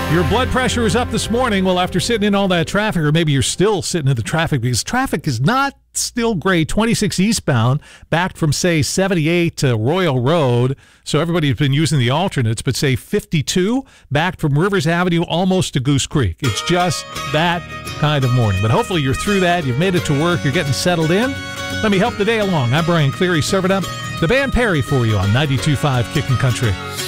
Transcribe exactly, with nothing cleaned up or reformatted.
Your blood pressure is up this morning. Well, after sitting in all that traffic, or maybe you're still sitting in the traffic because traffic is not still great. twenty-six eastbound, backed from, say, seventy-eight to Royal Road. So everybody's been using the alternates, but say fifty-two, backed from Rivers Avenue almost to Goose Creek. It's just that kind of morning. But hopefully you're through that. You've made it to work. You're getting settled in. Let me help the day along. I'm Brian Cleary, serving up the Band Perry for you on ninety-two point five Kickin' Country.